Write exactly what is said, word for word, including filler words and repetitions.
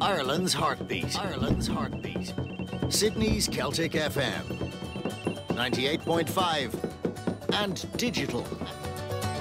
Ireland's heartbeat. Ireland's heartbeat. Sydney's Celtic F M. ninety-eight point five. And digital.